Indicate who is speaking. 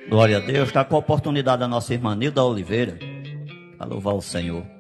Speaker 1: Glória a Deus. Está com a oportunidade a nossa irmã Nilda Oliveira. A louvar o Senhor.